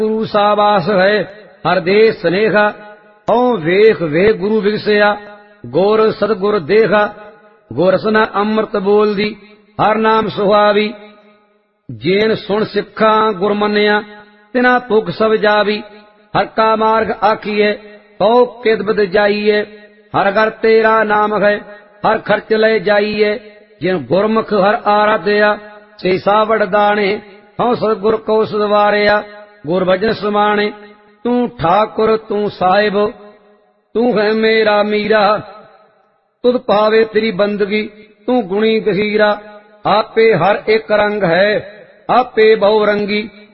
गुरु साबास है हर दे स्नेहा। औ वेख वे गुरु विगसिया गुर सतगुर देखा। गुरसना अमृत बोल दी हर नाम सुहावी। जेन सुन सिखा गुर मनिया तिना भुख सब जावी। हर का मार्ग आखिए तो किद बद जाइए। हर घर तेरा नाम है हर खर्च ले जाइए। जिन गुरमुख हर आराध्या से सावड़ दाने। हौ सतगुर को सदवारिया गुर भजन समाने। तू ठाकुर तू साहिब तू है मेरा मीरा। तुद पावे तेरी बंदगी तू गुणी गहीरा। आपे हर एक रंग है आपे बहुरंगी।